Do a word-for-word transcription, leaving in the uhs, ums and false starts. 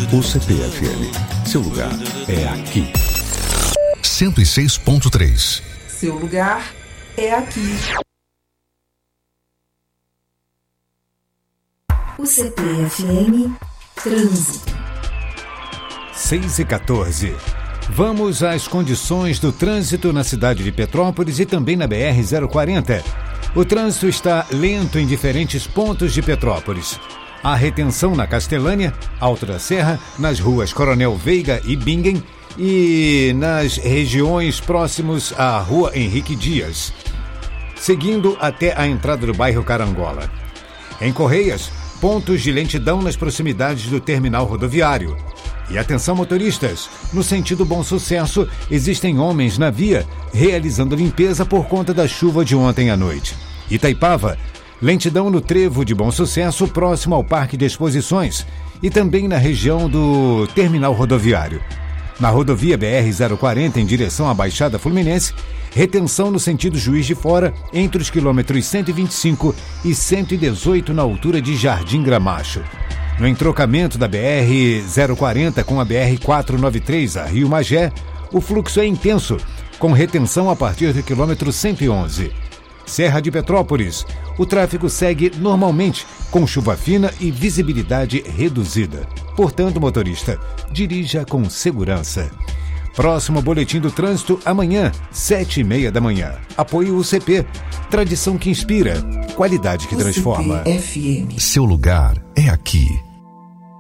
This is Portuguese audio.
O C P F M, seu lugar é aqui. cento e seis ponto três. Seu lugar é aqui. O C P F M Trânsito. seis e quatorze. Vamos às condições do trânsito na cidade de Petrópolis e também na B R zero quarenta. O trânsito está lento em diferentes pontos de Petrópolis. Há retenção na Castelânia, Alto da Serra, nas ruas Coronel Veiga e Bingen e nas regiões próximos à Rua Henrique Dias, seguindo até a entrada do bairro Carangola. Em Correias, pontos de lentidão nas proximidades do terminal rodoviário. E atenção motoristas, no sentido Bom Sucesso, existem homens na via realizando limpeza por conta da chuva de ontem à noite. Itaipava, lentidão no trevo de Bom Sucesso próximo ao Parque de Exposições e também na região do terminal rodoviário. Na rodovia B R zero quarenta em direção à Baixada Fluminense, retenção no sentido Juiz de Fora entre os quilômetros cento e vinte e cinco e cento e dezoito na altura de Jardim Gramacho. No entrocamento da B R zero quarenta com a B R quatrocentos e noventa e três a Rio Magé, o fluxo é intenso, com retenção a partir do quilômetro cento e onze. Serra de Petrópolis, o tráfego segue normalmente, com chuva fina e visibilidade reduzida. Portanto, motorista, dirija com segurança. Próximo boletim do trânsito amanhã, sete e meia da manhã. Apoio U C P, tradição que inspira, qualidade que transforma. Seu lugar é aqui.